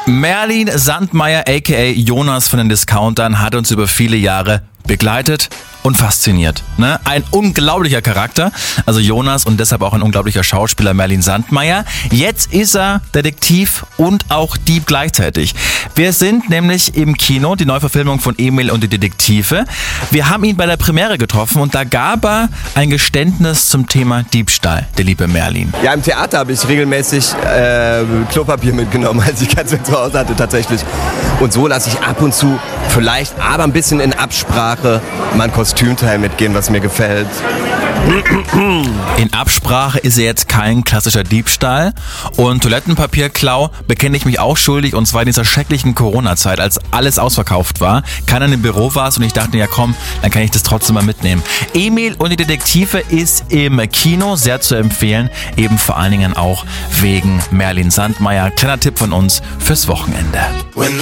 Merlin Sandmeier aka Jonas von den Discountern hat uns über viele Jahre begleitet und fasziniert. Ne? Ein unglaublicher Charakter, also Jonas, und deshalb auch ein unglaublicher Schauspieler Merlin Sandmeier. Jetzt ist er Detektiv und auch Dieb gleichzeitig. Wir sind nämlich im Kino, die Neuverfilmung von Emil und die Detektive. Wir haben ihn bei der Premiere getroffen und da gab er ein Geständnis zum Thema Diebstahl, der liebe Merlin. Ja, im Theater habe ich regelmäßig Klopapier mitgenommen, als ich ganz zu Hause hatte tatsächlich. Und so lasse ich ab und zu vielleicht, aber ein bisschen in Absprache, mal ein Kostümteil mitgehen, was mir gefällt. In Absprache ist er jetzt kein klassischer Diebstahl. Und Toilettenpapierklau bekenne ich mich auch schuldig, und zwar in dieser schrecklichen Corona-Zeit, als alles ausverkauft war, keiner im Büro war und ich dachte, ja komm, dann kann ich das trotzdem mal mitnehmen. Emil und die Detektive ist im Kino sehr zu empfehlen, eben vor allen Dingen auch wegen Merlin Sandmeier. Kleiner Tipp von uns fürs Wochenende.